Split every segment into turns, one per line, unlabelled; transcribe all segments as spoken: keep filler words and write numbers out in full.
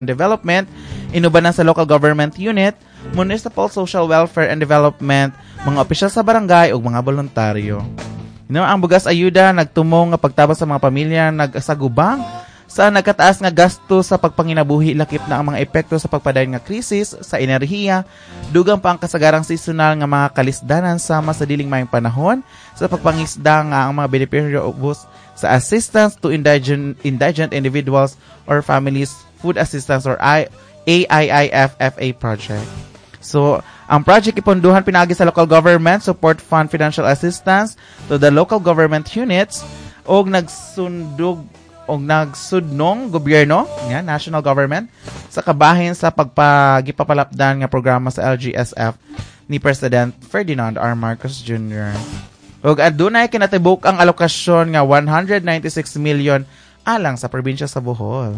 Development, inuban na sa local government unit, municipal social welfare and development, mga opisyal sa barangay ug mga voluntaryo. You know, ang bugas ayuda nagtumong nga pagtabang sa mga pamilya nagsagubang sa nagkataas nga gasto sa pagpanginabuhi lakip na ang mga epekto sa pagpadayon nga krisis sa enerhiya, dugang pa ang kasagarang seasonal nga mga kalisdanan sama sa diling mayong panahon sa pagpangisda nga ang mga benepisaryo ubos sa assistance to indigent, indigent individuals or families food assistance or I, A I I F F A project. So, ang project iponduhan pinagi sa local government support fund financial assistance to the local government units og nagsundog og nagsudnong gobyerno, nga national government sa kabahin sa pagpagipapalapdan nga programa sa L G S F ni President Ferdinand R. Marcos Junior Og adunay kinatibuk ang alokasyon nga one hundred ninety-six million alang sa probinsya sa Bohol.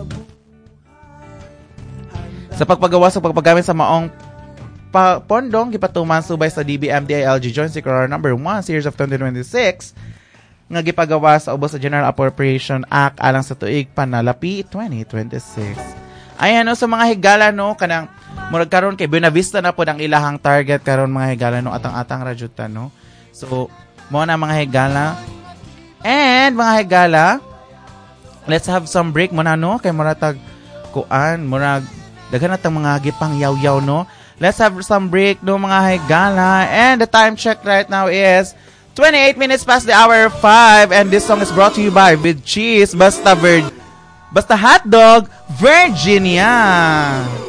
Sa pagpagawa sa pagpagamit sa maong pa- pondong gipatuman subay sa D B M D I L G Joint Circular number one series of twenty twenty-six nga gipagawa sa ubos sa General Appropriation Act alang sa tuig panalapi twenty twenty-six. Ayan no, sa mga higala no kanang murag karon kay Buena Vista na pod ang ilahang target karon mga higala no atang-atang rajutan no. So mo na mga higala. And mga higala, let's have some break muna no kay muratag kuan murag daghan natang mga gipang yaw-yaw no. Let's have some break no mga higala. And the time check right now is twenty-eight minutes past the hour five, and this song is brought to you by With Cheese Basta Vir- Basta Hotdog Virginia.